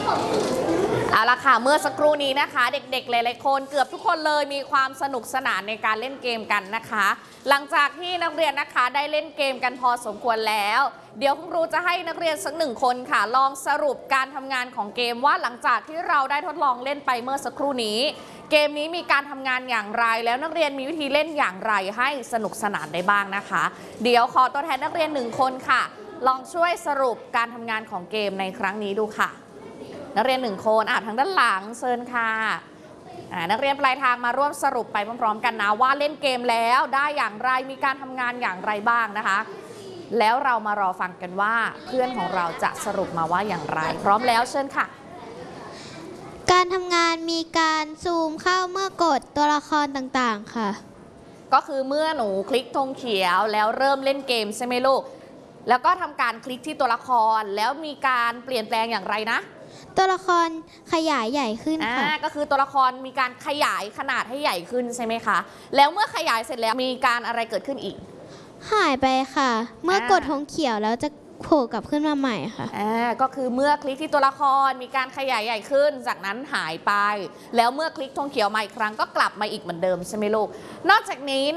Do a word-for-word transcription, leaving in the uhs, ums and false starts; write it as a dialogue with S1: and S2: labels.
S1: เอาละค่ะเมื่อสักครู่นี้นะคะเด็กๆหลายๆคนเกือบทุกคนเลยมีความสนุกสนานในการเล่นเกมกันนะคะ หลังจากที่นักเรียนนะคะได้เล่นเกมกันพอสมควรแล้วเดี๋ยวคุณครูจะให้นักเรียนสักหนึ่งคนค่ะลองสรุปการทำงานของเกมว่าหลังจากที่เราได้ทดลองเล่นไปเมื่อสักครู่นี้เกมนี้มีการทำงานอย่างไรแล้วนักเรียนมีวิธีเล่นอย่างไรให้สนุกสนานได้บ้างนะคะเดี๋ยวขอตัวแทนนักเรียนหนึ่งคนค่ะลองช่วยสรุปการทำงานของเกมในครั้งนี้ดูค่ะนักเรียนหนึ่งคนอ่ะทางด้านหลังเชิญค่ะนักเรียนปลายทางมาร่วมสรุปไปพร้อมๆกันนะว่าเล่นเกมแล้วได้อย่างไรมีการทำงานอย่างไรบ้างนะคะแล้วเรามารอฟังกันว่าเพื่อนของเราจะสรุปมาว่าอย่างไรพร้อมแล้วเชิญค่ะ
S2: การทำงานมีการซูมเข้าเมื่อกดตัวละครต่างๆค่ะ
S1: ก็คือเมื่อหนูคลิกธงเขียวแล้วเริ่มเล่นเกมใช่ไหมลูกแล้วก็ทำการคลิกที่ตัวละครแล้วมีการเปลี่ยนแปลงอย่างไรนะ
S2: ตัวละครขยายใหญ่ขึ้นค่ะ
S1: ก็คือตัวละครมีการขยายขนาดให้ใหญ่ขึ้นใช่ไหมคะแล้วเมื่อขยายเสร็จแล้วมีการอะไรเกิดขึ้นอีก
S2: หายไปค่ะเมื่อกดธงเขียวแล้วจะโผล่กลับขึ้นมาใหม่ค่ะ
S1: อ่าก็คือเมื่อคลิกที่ตัวละครมีการขยายใหญ่ขึ้นจากนั้นหายไปแล้วเมื่อคลิกธงเขียวมาอีกครั้งก็กลับมาอีกเหมือนเดิมใช่ไหมลูกนอกจากนี้